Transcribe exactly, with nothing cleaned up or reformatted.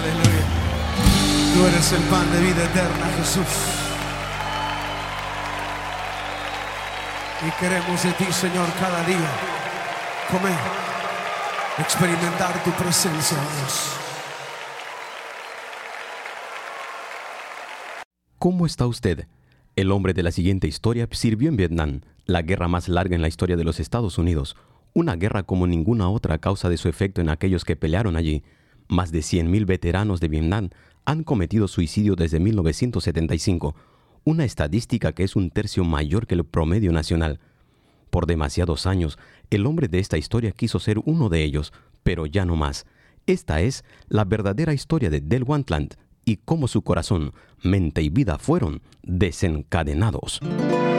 Aleluya. Tú eres el pan de vida eterna, Jesús. Y queremos de ti, Señor, cada día comer, experimentar tu presencia, Dios. ¿Cómo está usted? El hombre de la siguiente historia sirvió en Vietnam, la guerra más larga en la historia de los Estados Unidos. Una guerra como ninguna otra a causa de su efecto en aquellos que pelearon allí. Más de cien mil veteranos de Vietnam han cometido suicidio desde mil novecientos setenta y cinco, una estadística que es un tercio mayor que el promedio nacional. Por demasiados años, el hombre de esta historia quiso ser uno de ellos, pero ya no más. Esta es la verdadera historia de Del Wantland y cómo su corazón, mente y vida fueron desencadenados.